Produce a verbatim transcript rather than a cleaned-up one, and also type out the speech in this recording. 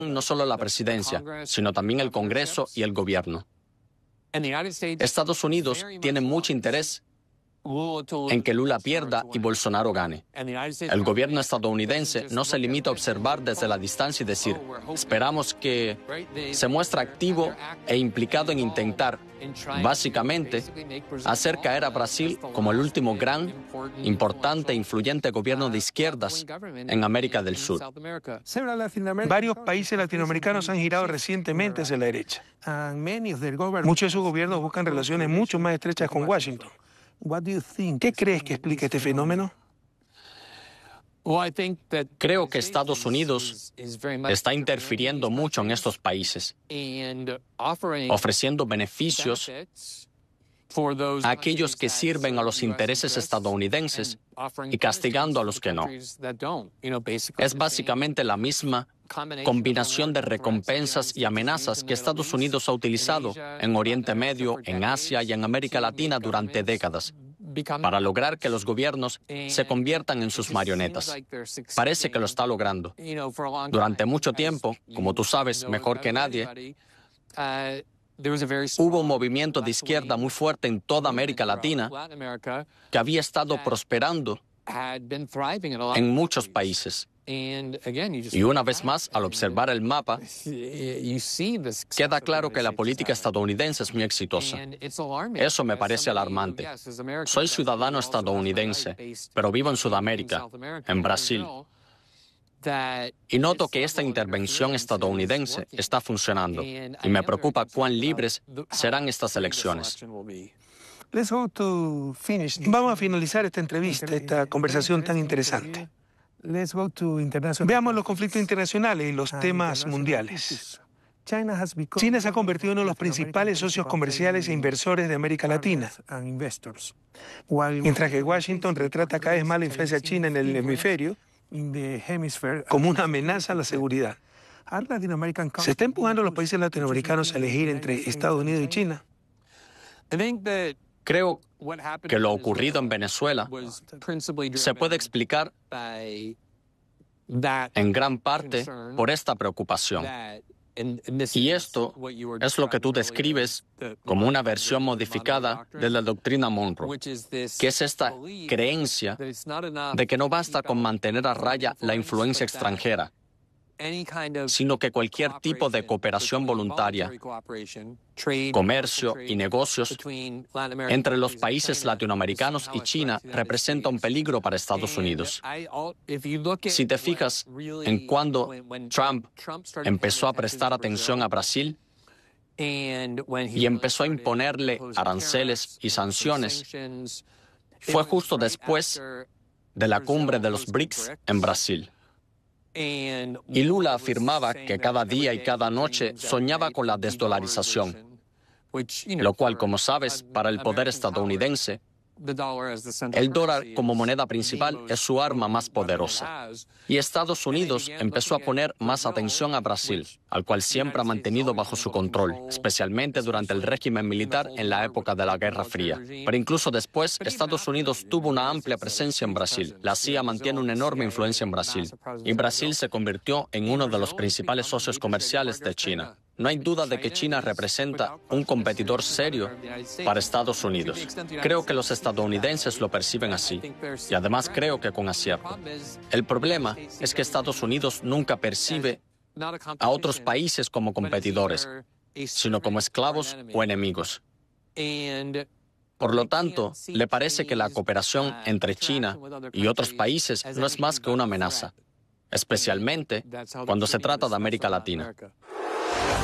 no solo la presidencia, sino también el Congreso y el gobierno. Estados Unidos tiene mucho interés en que Lula pierda y Bolsonaro gane. El gobierno estadounidense no se limita a observar desde la distancia y decir, esperamos que se muestre activo e implicado en intentar, básicamente, hacer caer a Brasil como el último gran, importante e influyente gobierno de izquierdas en América del Sur. Varios países latinoamericanos han girado recientemente hacia la derecha. Muchos de sus gobiernos buscan relaciones mucho más estrechas con Washington. ¿Qué crees que explica este fenómeno? Creo que Estados Unidos está interfiriendo mucho en estos países, ofreciendo beneficios a aquellos que sirven a los intereses estadounidenses y castigando a los que no. Es básicamente la misma combinación de recompensas y amenazas que Estados Unidos ha utilizado en Oriente Medio, en Asia y en América Latina durante décadas, para lograr que los gobiernos se conviertan en sus marionetas. Parece que lo está logrando. Durante mucho tiempo, como tú sabes mejor que nadie, hubo un movimiento de izquierda muy fuerte en toda América Latina que había estado prosperando en muchos países. Y una vez más, al observar el mapa, queda claro que la política estadounidense es muy exitosa. Eso me parece alarmante. Soy ciudadano estadounidense, pero vivo en Sudamérica, en Brasil. Y noto que esta intervención estadounidense está funcionando. Y me preocupa cuán libres serán estas elecciones. Vamos a finalizar esta entrevista, esta conversación tan interesante. Veamos los conflictos internacionales y los temas mundiales. China se ha convertido en uno de los principales socios comerciales e inversores de América Latina, mientras que Washington retrata cada vez más la influencia china en el hemisferio como una amenaza a la seguridad. ¿Se está empujando a los países latinoamericanos a elegir entre Estados Unidos y China? Creo que lo ocurrido en Venezuela se puede explicar en gran parte por esta preocupación. Y esto es lo que tú describes como una versión modificada de la doctrina Monroe, que es esta creencia de que no basta con mantener a raya la influencia extranjera, sino que cualquier tipo de cooperación voluntaria, comercio y negocios entre los países latinoamericanos y China representa un peligro para Estados Unidos. Si te fijas en cuando Trump empezó a prestar atención a Brasil y empezó a imponerle aranceles y sanciones, fue justo después de la cumbre de los BRICS en Brasil. Y Lula afirmaba que cada día y cada noche soñaba con la desdolarización, lo cual, como sabes, para el poder estadounidense, el dólar como moneda principal es su arma más poderosa. Y Estados Unidos empezó a poner más atención a Brasil, al cual siempre ha mantenido bajo su control, especialmente durante el régimen militar en la época de la Guerra Fría. Pero incluso después, Estados Unidos tuvo una amplia presencia en Brasil. La C I A mantiene una enorme influencia en Brasil. Y Brasil se convirtió en uno de los principales socios comerciales de China. No hay duda de que China representa un competidor serio para Estados Unidos. Creo que los estadounidenses lo perciben así, y además creo que con acierto. El problema es que Estados Unidos nunca percibe a otros países como competidores, sino como esclavos o enemigos. Por lo tanto, le parece que la cooperación entre China y otros países no es más que una amenaza, especialmente cuando se trata de América Latina.